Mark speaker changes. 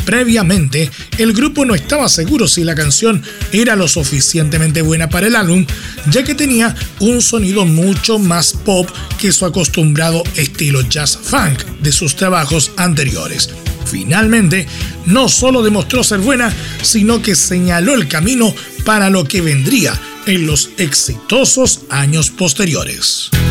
Speaker 1: Previamente, el grupo no estaba seguro si la canción era lo suficientemente buena para el álbum, ya que tenía un sonido mucho más pop que su acostumbrado estilo jazz funk de sus trabajos anteriores. Finalmente, no solo demostró ser buena, sino que señaló el camino para lo que vendría en los exitosos años posteriores.